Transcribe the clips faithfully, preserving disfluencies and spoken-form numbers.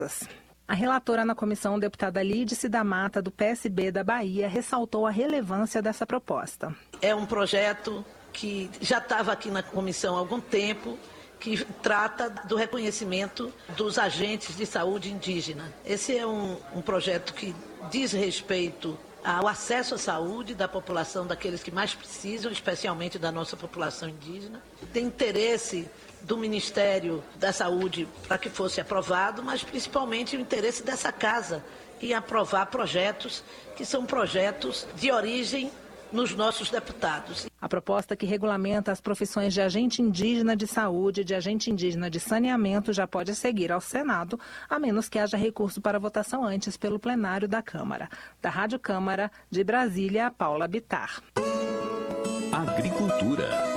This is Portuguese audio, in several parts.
A relatora na comissão, deputada Lídice da Mata, do P S B da Bahia, ressaltou a relevância dessa proposta. É um projeto que já estava aqui na comissão há algum tempo, que trata do reconhecimento dos agentes de saúde indígena. Esse é um, um projeto que diz respeito ao acesso à saúde da população, daqueles que mais precisam, especialmente da nossa população indígena. Tem interesse do Ministério da Saúde para que fosse aprovado, mas principalmente o interesse dessa casa em aprovar projetos que são projetos de origem nos nossos deputados. A proposta que regulamenta as profissões de agente indígena de saúde e de agente indígena de saneamento já pode seguir ao Senado, a menos que haja recurso para votação antes pelo plenário da Câmara. Da Rádio Câmara, de Brasília, Paula Bittar. Agricultura.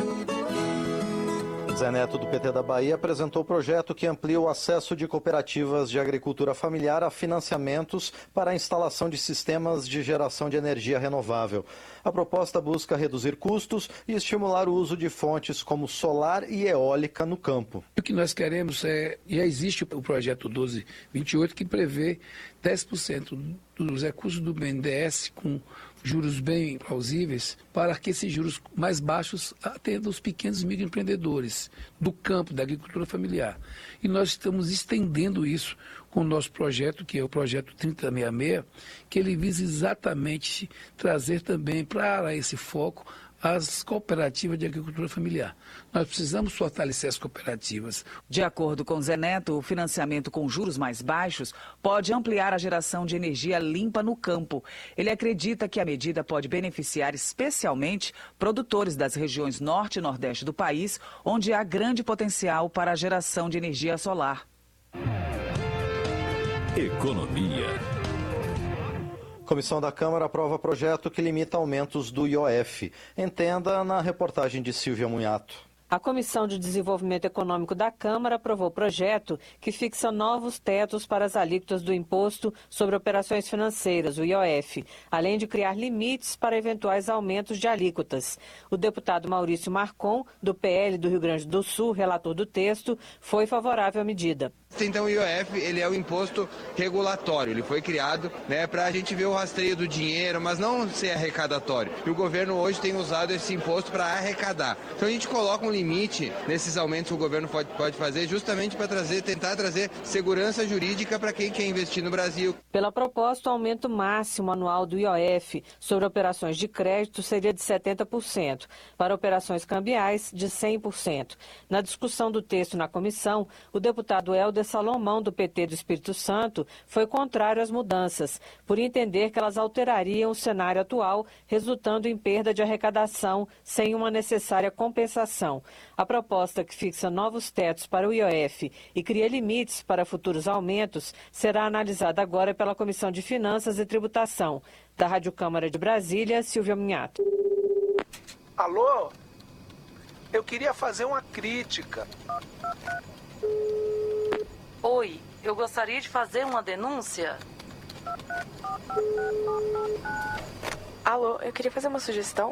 Zé Neto, do P T da Bahia, apresentou o projeto que amplia o acesso de cooperativas de agricultura familiar a financiamentos para a instalação de sistemas de geração de energia renovável. A proposta busca reduzir custos e estimular o uso de fontes como solar e eólica no campo. O que nós queremos é, já existe o projeto doze vinte e oito que prevê dez por cento dos recursos do B N D E S com juros bem plausíveis, para que esses juros mais baixos atendam os pequenos e microempreendedores do campo, da agricultura familiar. E nós estamos estendendo isso com o nosso projeto, que é o projeto trinta sessenta e seis, que ele visa exatamente trazer também para esse foco as cooperativas de agricultura familiar. Nós precisamos fortalecer as cooperativas. De acordo com Zé Neto, o financiamento com juros mais baixos pode ampliar a geração de energia limpa no campo. Ele acredita que a medida pode beneficiar especialmente produtores das regiões norte e nordeste do país, onde há grande potencial para a geração de energia solar. Economia. Comissão da Câmara aprova projeto que limita aumentos do I O F. Entenda na reportagem de Silvia Munhato. A Comissão de Desenvolvimento Econômico da Câmara aprovou projeto que fixa novos tetos para as alíquotas do Imposto sobre Operações Financeiras, o I O F, além de criar limites para eventuais aumentos de alíquotas. O deputado Maurício Marcon, do P L do Rio Grande do Sul, relator do texto, foi favorável à medida. Então o I O F ele é o imposto regulatório, ele foi criado, né, para a gente ver o rastreio do dinheiro, mas não ser arrecadatório. E o governo hoje tem usado esse imposto para arrecadar. Então a gente coloca um limite nesses aumentos que o governo pode, pode fazer justamente para trazer, tentar trazer segurança jurídica para quem quer investir no Brasil. Pela proposta, o aumento máximo anual do I O F sobre operações de crédito seria de setenta por cento, para operações cambiais de cem por cento. Na discussão do texto na comissão, o deputado Helder Salomão, do P T do Espírito Santo, foi contrário às mudanças, por entender que elas alterariam o cenário atual, resultando em perda de arrecadação sem uma necessária compensação. A proposta que fixa novos tetos para o I O F e cria limites para futuros aumentos será analisada agora pela Comissão de Finanças e Tributação. Da Rádio Câmara de Brasília, Silvia Munhato. Alô? Eu queria fazer uma crítica. Oi, eu gostaria de fazer uma denúncia. Alô, eu queria fazer uma sugestão.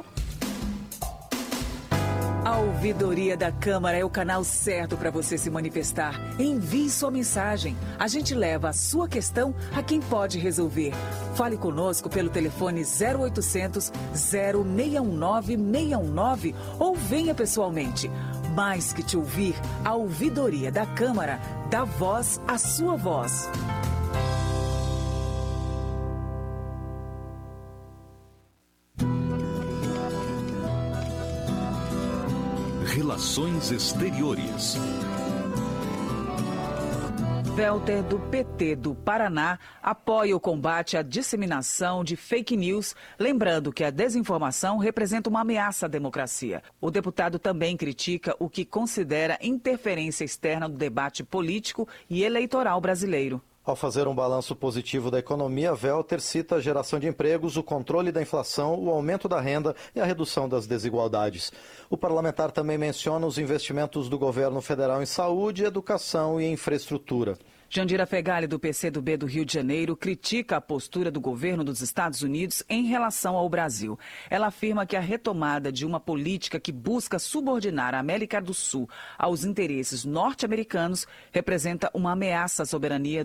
A ouvidoria da Câmara é o canal certo para você se manifestar. Envie sua mensagem. A gente leva a sua questão a quem pode resolver. Fale conosco pelo telefone zero oitocentos, zero seis um nove, seis um nove ou venha pessoalmente. Mais que te ouvir, a ouvidoria da Câmara dá voz à sua voz. Relações Exteriores. Welter, do P T do Paraná, apoia o combate à disseminação de fake news, lembrando que a desinformação representa uma ameaça à democracia. O deputado também critica o que considera interferência externa no debate político e eleitoral brasileiro. Ao fazer um balanço positivo da economia, Welter cita a geração de empregos, o controle da inflação, o aumento da renda e a redução das desigualdades. O parlamentar também menciona os investimentos do governo federal em saúde, educação e infraestrutura. Jandira Fegali, do P C do B do Rio de Janeiro, critica a postura do governo dos Estados Unidos em relação ao Brasil. Ela afirma que a retomada de uma política que busca subordinar a América do Sul aos interesses norte-americanos representa uma ameaça à soberania